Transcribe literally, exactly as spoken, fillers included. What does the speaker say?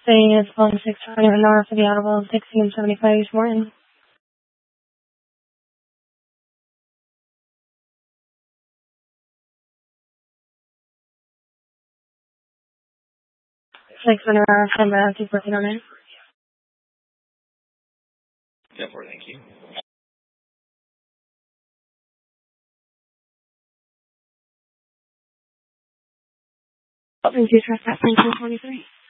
Saying it's one six twenty north of the Audible sixteen seventy-five East Morton. six hundred ten minutes, two fourteen on it. ten four, thank you. Thank you, Trust at twenty-four forty-three.